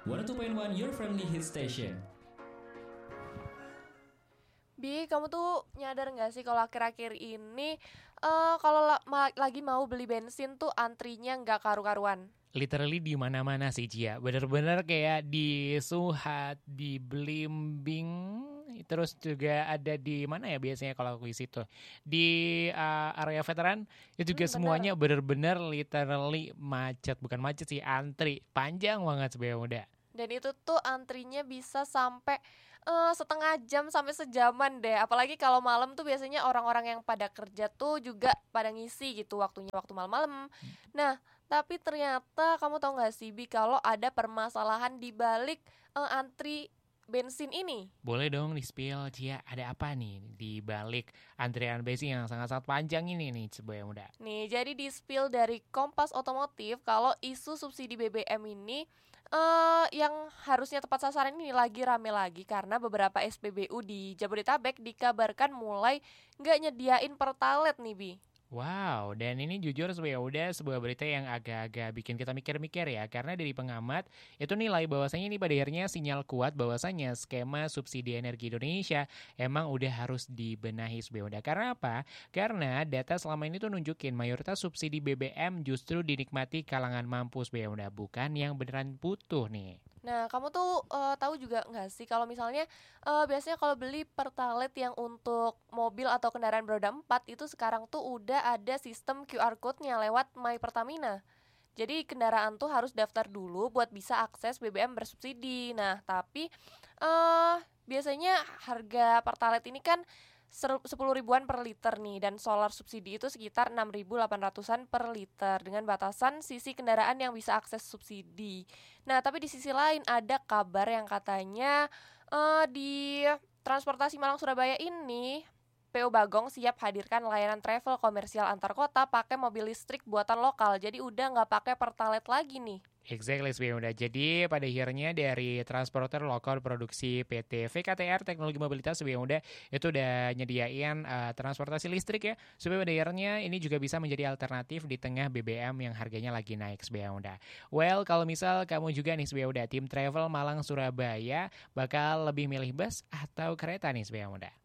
102.1 Your Friendly Hit Station. Bi, kamu tuh nyadar nggak sih kalau akhir-akhir ini kalau lagi mau beli bensin tuh antrinya nggak karu-karuan. Literally di mana-mana sih Cia. Bener-bener kayak di Suhat, di Blimbing, terus juga ada di mana ya biasanya kalau aku di situ. Di area veteran itu juga Bener. semuanya bener-bener literally macet, bukan macet sih, antri panjang banget sebenarnya udah. Dan itu tuh antrinya bisa sampai setengah jam sampai sejaman deh. Apalagi kalau malam tuh biasanya orang-orang yang pada kerja tuh juga pada ngisi gitu waktunya waktu malam-malam. Nah, tapi ternyata kamu tahu nggak sih Bi kalau ada permasalahan di balik antri bensin ini? Boleh dong di-spill Cia, ada apa nih di balik antrian bensin yang sangat-sangat panjang ini nih sebenarnya udah. Nih, jadi di spill dari Kompas Otomotif kalau isu subsidi BBM ini yang harusnya tepat sasaran ini lagi rame lagi karena beberapa SPBU di Jabodetabek dikabarkan mulai nggak nyediain pertalite nih Bi. Wow, dan ini jujur sebenarnya udah sebuah berita yang agak-agak bikin kita mikir-mikir ya. Karena dari pengamat, itu nilai bahwasanya ini pada akhirnya sinyal kuat bahwasanya skema subsidi energi Indonesia emang udah harus dibenahi sebenarnya. Karena apa? Karena data selama ini tuh nunjukin mayoritas subsidi BBM justru dinikmati kalangan mampu sebenarnya, bukan yang beneran butuh nih. Nah, kamu tuh tahu juga nggak sih kalau misalnya biasanya kalau beli pertalite yang untuk mobil atau kendaraan beroda 4 itu sekarang tuh udah ada sistem QR code-nya lewat My Pertamina. Jadi kendaraan tuh harus daftar dulu buat bisa akses BBM bersubsidi. Nah, tapi biasanya harga pertalite ini kan 10 ribuan per liter nih, dan solar subsidi itu sekitar 6.800-an per liter dengan batasan sisi kendaraan yang bisa akses subsidi. Nah, tapi di sisi lain ada kabar yang katanya di transportasi Malang Surabaya ini PO Bagong siap hadirkan layanan travel komersial antar kota pakai mobil listrik buatan lokal. Jadi udah nggak pakai pertalite lagi nih. Exactly, sebenarnya udah. Jadi pada akhirnya dari transporter lokal produksi PT VKTR Teknologi Mobilitas sebenarnya udah itu udah nyediain transportasi listrik ya. Supaya pada akhirnya ini juga bisa menjadi alternatif di tengah BBM yang harganya lagi naik sebenarnya udah. Well, kalau misal kamu juga nih sebenarnya udah tim travel Malang Surabaya bakal lebih milih bus atau kereta nih sebenarnya udah.